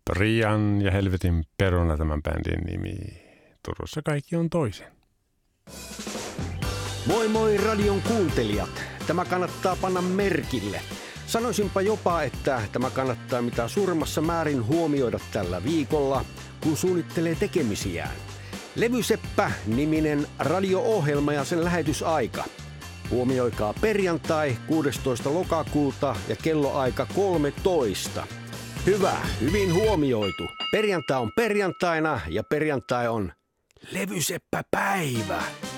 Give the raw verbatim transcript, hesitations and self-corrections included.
Brian ja helvetin peruna tämän bändin nimi. Turussa kaikki on toisin. Moi moi radion kuuntelijat. Tämä kannattaa panna merkille. Sanoisinpa jopa, että tämä kannattaa mitä suurimmassa määrin huomioida tällä viikolla, kun suunnittelee tekemisiään. Levyseppä-niminen radio-ohjelma ja sen lähetysaika. Huomioikaa perjantai kuudestoista lokakuuta ja kelloaika kolmetoista. Hyvä, hyvin huomioitu. Perjantai on perjantaina ja perjantai on levyseppäpäivä.